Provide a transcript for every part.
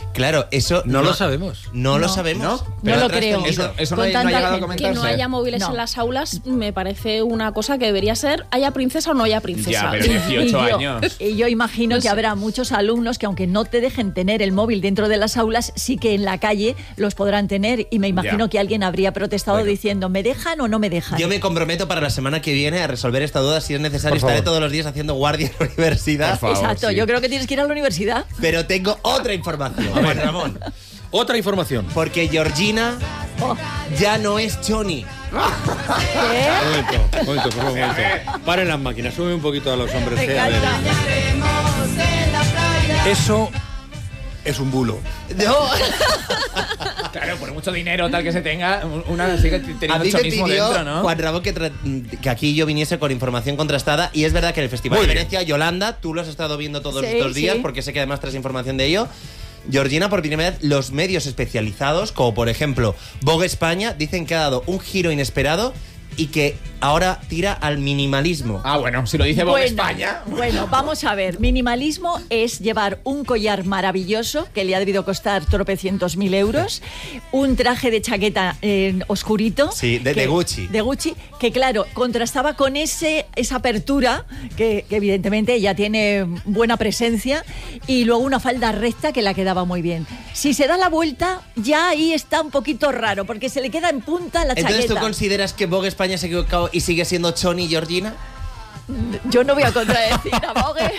Claro, eso no lo sabemos. No lo sabemos. No lo creo. Eso no ha llegado a comentarse. Que no haya móviles en las aulas me parece una cosa que debería ser, haya princesa o no haya princesa. Ya, pero 18 años. Y yo imagino que habrá muchos alumnos que aunque no te dejen tener el móvil dentro de las aulas, sí que en la calle los podrán tener. Y me imagino que alguien habría protestado diciendo, ¿me dejan o no me dejan? Yo me comprometo para la semana que viene a resolver esta duda. Si es necesario, estaré todos los días haciendo guardia en la universidad. Por favor, exacto, yo creo que tienes que ir a la universidad. Pero tengo otra información, Juan Ramón. Otra información. Porque Georgina ya no es Choni. ¿Qué? Un momento. Paren las máquinas, sube un poquito a los hombres. Eso es un bulo. No. Claro, por mucho dinero tal que se tenga, una sigue teniendo chonismo dentro, ¿no? Juan Ramón que aquí yo viniese con información contrastada, y es verdad que en el Festival de Venecia, Yolanda, tú lo has estado viendo todos estos días, porque sé que además traes información de ello. Georgina, por primera vez, los medios especializados, como por ejemplo Vogue España, dicen que ha dado un giro inesperado y que ahora tira al minimalismo. Ah, bueno, si lo dice Vogue España. Bueno, vamos a ver. Minimalismo es llevar un collar maravilloso que le ha debido costar tropecientos mil euros, un traje de chaqueta oscurito. Sí, de Gucci. De Gucci, que claro, contrastaba con esa apertura, que evidentemente ella tiene buena presencia, y luego una falda recta que la quedaba muy bien. Si se da la vuelta, ya ahí está un poquito raro, porque se le queda en punta la chaqueta. Entonces, ¿tú consideras que Vogue España se ha equivocado y sigue siendo Choni y Georgina? Yo no voy a contradecir a Vogue.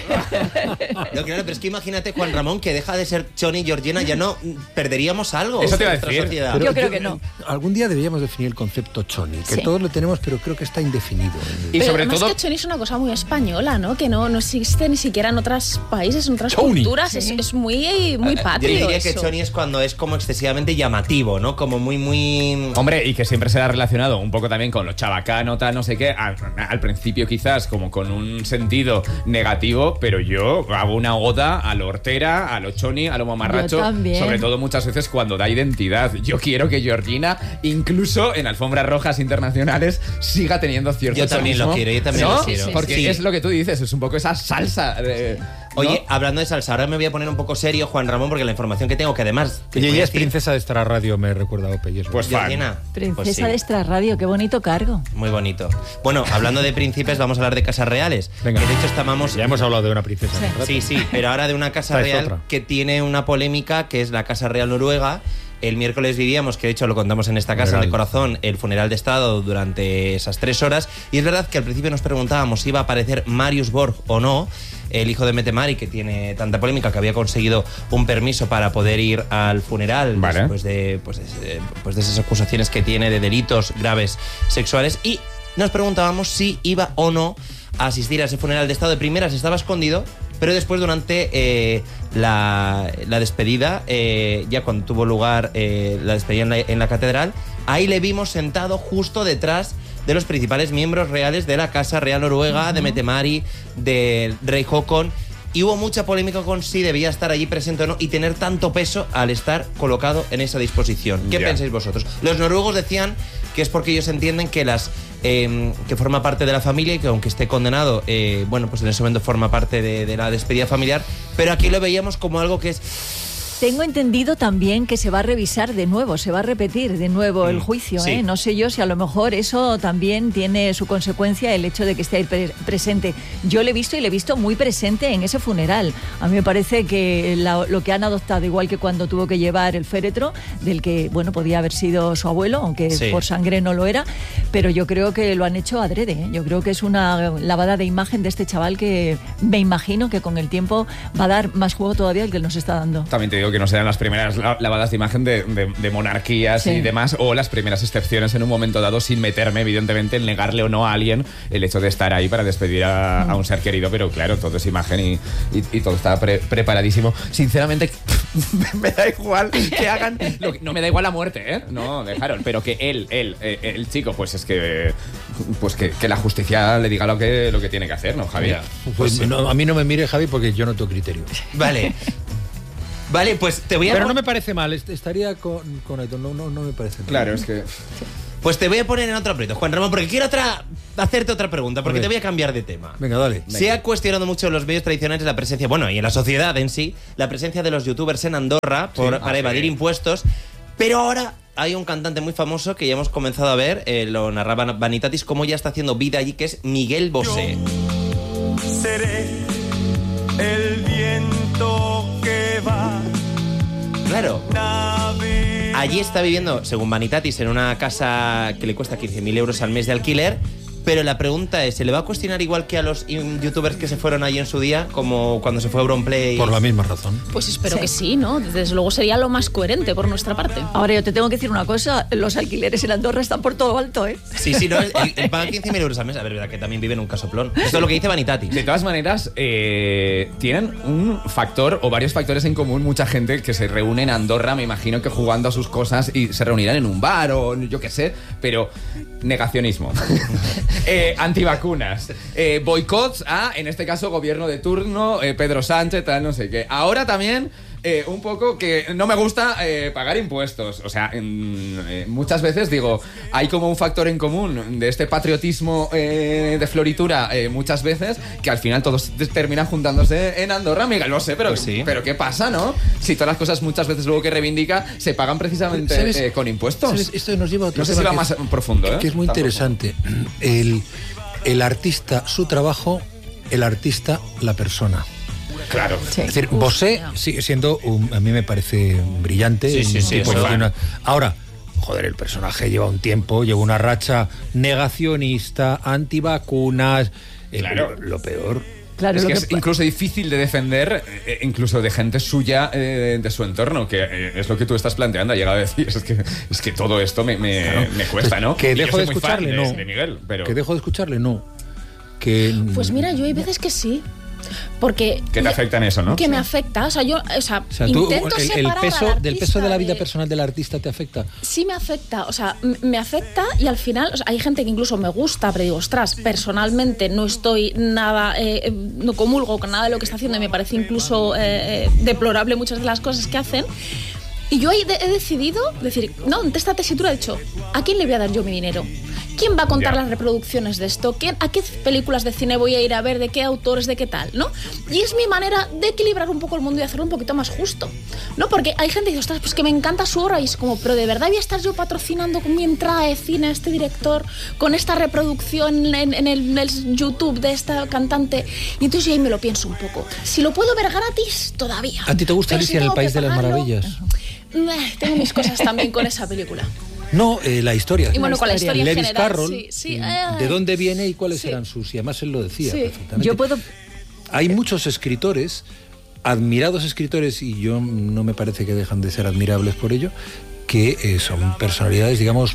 No, claro, pero es que imagínate, Juan Ramón, que deja de ser Choni y Georgina, ya no perderíamos algo. Eso te iba a nuestra decir. sociedad. Yo creo que no. Algún día deberíamos definir el concepto choni, que todos lo tenemos, pero creo que está indefinido. Y pero sobre además todo, que Choni es una cosa muy española, ¿no? Que no existe ni siquiera en otros países, en otras Choni. culturas. Es muy patrio. Yo diría que eso. Choni es cuando es como excesivamente llamativo, ¿no? Como muy... hombre, y que siempre se ha relacionado un poco también con lo chabacano, tal, no sé qué. Al principio quizás como con un sentido negativo, pero yo hago una oda a lo hortera, a lo choni, a lo mamarracho. Yo también. Sobre todo muchas veces cuando da identidad. Yo quiero que Georgina, incluso en alfombras rojas internacionales, siga teniendo cierto Yo también chonismo. lo quiero, yo también ¿No? lo quiero. Porque Sí. es lo que tú dices, es un poco esa salsa. ¿No? Oye, hablando de salsa, ahora me voy a poner un poco serio, Juan Ramón, porque la información que tengo, que además... Y ella es princesa de Extra Radio, me recuerda a Ope. Pues fan. Georgina. Princesa Pues sí, de Extra Radio, qué bonito cargo. muy bonito. Bueno, hablando de príncipes, vamos a hablar de casas reales. Venga. Que de hecho estábamos... Ya hemos hablado de una princesa. hace un rato. Sí, pero ahora de una casa Esta es real otra. que tiene una polémica, que es la Casa Real Noruega. El miércoles vivíamos, que de hecho lo contamos en esta casa, en el corazón, el funeral de Estado durante esas 3 horas. Y es verdad que al principio nos preguntábamos si iba a aparecer Marius Borg o no, el hijo de Mette Mari, que tiene tanta polémica, que había conseguido un permiso para poder ir al funeral después de esas acusaciones que tiene de delitos graves sexuales. Y nos preguntábamos si iba o no a asistir a ese funeral de Estado. De primeras estaba escondido, pero después durante la despedida, ya cuando tuvo lugar la despedida en la catedral, ahí le vimos sentado justo detrás de los principales miembros reales de la Casa Real Noruega, de Mette Mari, del rey Håkon. Y hubo mucha polémica con si debía estar allí presente o no y tener tanto peso al estar colocado en esa disposición. ¿Qué pensáis vosotros? Los noruegos decían que es porque ellos entienden que que forma parte de la familia y que aunque esté condenado, pues en ese momento forma parte de la despedida familiar, pero aquí lo veíamos como algo que es... Tengo entendido también que se va a revisar de nuevo, se va a repetir de nuevo el juicio, sí. No sé yo si a lo mejor eso también tiene su consecuencia, el hecho de que esté ahí presente. Yo le he visto y le he visto muy presente en ese funeral. A mí me parece que lo que han adoptado, igual que cuando tuvo que llevar el féretro, del que, podía haber sido su abuelo, aunque por sangre no lo era, pero yo creo que lo han hecho adrede, ¿eh? Yo creo que es una lavada de imagen de este chaval que me imagino que con el tiempo va a dar más juego todavía el que nos está dando. También te digo que no serán las primeras lavadas de imagen de monarquías y demás, o las primeras excepciones en un momento dado, sin meterme evidentemente en negarle o no a alguien el hecho de estar ahí para despedir a un ser querido, pero claro, todo es imagen y todo está preparadísimo. Sinceramente, me da igual que hagan... no me da igual la muerte, ¿eh? No, dejaron, pero que el chico, pues es que... Pues que la justicia le diga lo que tiene que hacer, ¿no, Javi? Pues a mí no me mire, Javi, porque yo no tengo criterio. Vale, pues te voy a... Pero no me parece mal, estaría con Aitor, no me parece mal. Claro, es que... Pues te voy a poner en otro aprieto, Juan Ramón, porque quiero hacerte otra pregunta, porque te voy a cambiar de tema. Venga, dale. Se ha cuestionado mucho en los medios tradicionales la presencia, bueno, y en la sociedad en sí, la presencia de los youtubers en Andorra para evadir impuestos, pero ahora hay un cantante muy famoso que ya hemos comenzado a ver, lo narraba Vanitatis, cómo ya está haciendo vida allí, que es Miguel Bosé. Yo seré el viento que va. Claro. Allí está viviendo, según Vanitatis, en una casa que le cuesta 15.000 euros al mes de alquiler. Pero la pregunta es, ¿se le va a cuestionar igual que a los youtubers que se fueron allí en su día, como cuando se fue Auronplay? Por la misma razón. Pues espero que sí, ¿no? Desde luego sería lo más coherente por nuestra parte. Ahora yo te tengo que decir una cosa, los alquileres en Andorra están por todo alto, ¿eh? Sí, no, él paga 15.000 euros al mes. A ver, verdad que también vive en un casoplón. Esto es lo que dice Vanitatis. De todas maneras, tienen un factor o varios factores en común mucha gente que se reúne en Andorra, me imagino que jugando a sus cosas y se reunirán en un bar o yo qué sé, pero negacionismo. Antivacunas, boicots a, en este caso, gobierno de turno, Pedro Sánchez, tal, no sé qué. Ahora también un poco que no me gusta pagar impuestos. O sea, muchas veces digo, hay como un factor en común de este patriotismo de floritura muchas veces, que al final todos terminan juntándose en Andorra. Miguel, no sé, pero, pues sí. Pero ¿qué pasa, no? Si todas las cosas muchas veces luego que reivindica se pagan precisamente con impuestos. ¿Sabes? Esto nos lleva a otro no sé si va más profundo, que es muy interesante. El artista, su trabajo, el artista, la persona. Claro. Sí. Es decir, Bosé sigue siendo, a mí me parece brillante. Sí, tipo eso que tiene ahora, joder, el personaje lleva un tiempo, lleva una racha negacionista, antivacunas. Claro. Lo peor. Claro, es lo que que es incluso difícil de defender, incluso de gente suya de su entorno, que es lo que tú estás planteando. Ha llegado a decir, es que todo esto me cuesta, ¿no? Que Y yo dejo soy de muy escucharle, fan no. de Miguel, pero... Que dejo de escucharle, no. Que... Pues mira, yo hay veces que sí. Porque Que te afecta en eso, ¿no? que me afecta, o sea, yo tú, intento el separar peso al del peso de la vida artista personal del artista te afecta. Sí me afecta, o sea, me afecta y al final, o sea, hay gente que incluso me gusta, pero digo, ostras, personalmente no estoy nada, no comulgo con nada de lo que está haciendo y me parece incluso deplorable muchas de las cosas que hacen. Y yo he decidido decir, no, ante esta tesitura he dicho, ¿a quién le voy a dar yo mi dinero? ¿Quién va a contar las reproducciones de esto? ¿A qué películas de cine voy a ir a ver? ¿De qué autores? ¿De qué tal? ¿No? Y es mi manera de equilibrar un poco el mundo y hacerlo un poquito más justo, ¿no? Porque hay gente que dice, ostras, pues que me encanta su obra y es como, pero ¿de verdad voy a estar yo patrocinando con mi entrada de cine a este director, con esta reproducción en el YouTube de esta cantante? Y entonces yo ahí me lo pienso un poco. Si lo puedo ver gratis, todavía. ¿A ti te gusta Pero Alicia en el País de las Maravillas? Tengo mis cosas también con esa película. No, la historia. Y bueno, con la historia en Lewis general. Carroll, Sí. ¿de dónde viene y cuáles Sí. eran sus? Y además él lo decía Sí. perfectamente. yo puedo... Hay muchos escritores, admirados escritores, y yo no me parece que dejan de ser admirables por ello, que son personalidades, digamos,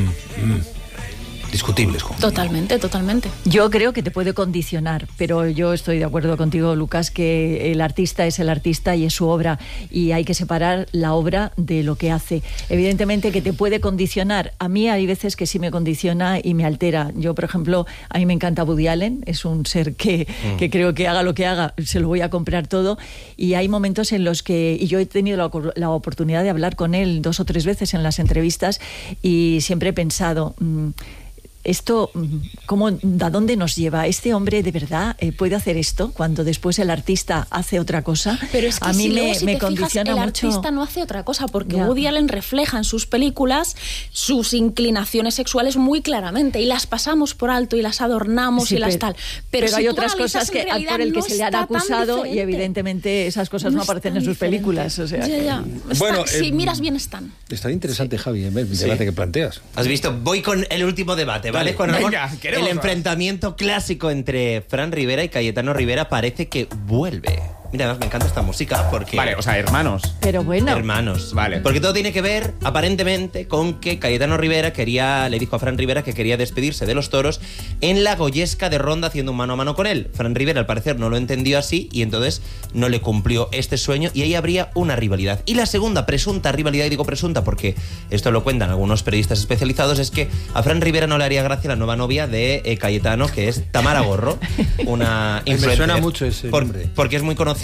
discutibles. Totalmente. Yo creo que te puede condicionar, pero yo estoy de acuerdo contigo, Lucas, que el artista es el artista y es su obra y hay que separar la obra de lo que hace. Evidentemente que te puede condicionar. A mí hay veces que sí me condiciona y me altera. Yo, por ejemplo, a mí me encanta Woody Allen, es un ser que creo que haga lo que haga, se lo voy a comprar todo, y hay momentos en los que, y yo he tenido la oportunidad de hablar con él 2 o 3 veces en las entrevistas y siempre he pensado... Esto, ¿a dónde nos lleva? ¿Este hombre de verdad puede hacer esto cuando después el artista hace otra cosa? Pero es que a mí si me te condiciona fijas, el mucho. artista no hace otra cosa, porque Ya. Woody Allen refleja en sus películas sus inclinaciones sexuales muy claramente y las pasamos por alto y las adornamos Sí, y las pero- tal. Pero si hay tú otras analizas, cosas que en realidad por el que no se le han está tan acusado y diferente. evidentemente esas cosas no está aparecen tan en sus diferente. películas. O sea, Ya. Bueno, Si miras bien están. Está interesante, Javi, el debate que planteas. Has visto, voy con el último debate, ¿vale? Juan Ramón? Venga, queremos El más. enfrentamiento clásico entre Fran Rivera y Cayetano Rivera parece que vuelve. Mira, además me encanta esta música porque... Vale, o sea, hermanos. pero bueno, Hermanos. Vale. Porque todo tiene que ver, aparentemente, con que Cayetano Rivera le dijo a Fran Rivera que quería despedirse de los toros en la Goyesca de Ronda haciendo un mano a mano con él. Fran Rivera, al parecer, no lo entendió así y entonces no le cumplió este sueño y ahí habría una rivalidad. Y la segunda presunta rivalidad, y digo presunta porque esto lo cuentan algunos periodistas especializados, es que a Fran Rivera no le haría gracia la nueva novia de Cayetano, que es Tamara Gorro, una Me influencer. suena mucho ese nombre. Porque es muy conocida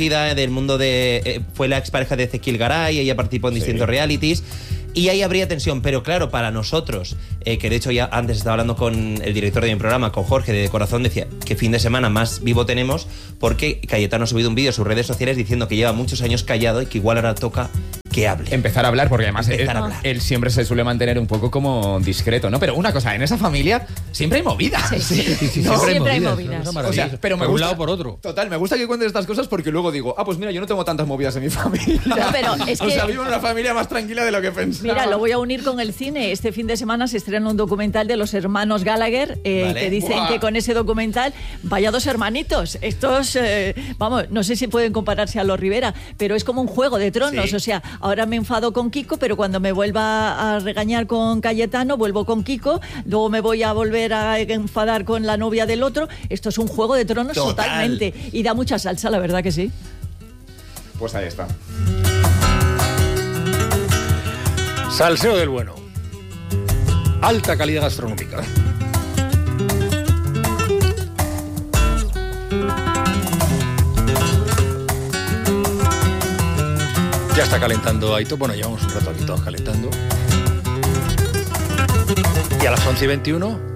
conocida del mundo de... fue la expareja de Ezequiel Garay, ella participó en distintos realities. Y ahí habría tensión, pero claro, para nosotros, que de hecho ya antes estaba hablando con el director de mi programa, con Jorge de Corazón, decía que fin de semana más vivo tenemos porque Cayetano ha subido un vídeo a sus redes sociales diciendo que lleva muchos años callado y que igual ahora toca que hable. Empezar a hablar, porque además él siempre se suele mantener un poco como discreto, ¿no? Pero una cosa, en esa familia siempre hay movidas. Sí, ¿no? siempre hay movidas. O sea, pero me por gusta, un lado por otro. Total, me gusta que cuentes estas cosas porque luego digo, pues mira, yo no tengo tantas movidas en mi familia. No, pero es o que... sea, vivo en una familia más tranquila de lo que pensaba. Mira, lo voy a unir con el cine. Este fin de semana se estrena un documental de los hermanos Gallagher, que dicen que con ese documental, vaya dos hermanitos. Estos, vamos, no sé si pueden compararse a los Rivera, pero es como un Juego de Tronos. Sí. O sea, ahora me enfado con Kiko, pero cuando me vuelva a regañar con Cayetano, vuelvo con Kiko, luego me voy a volver a enfadar con la novia del otro. Esto es un Juego de Tronos totalmente. Y da mucha salsa, la verdad que sí. Pues ahí está. Salseo del bueno. Alta calidad gastronómica. Ya está calentando Aito. Bueno, llevamos un rato aquí todos calentando. Y a las 11:21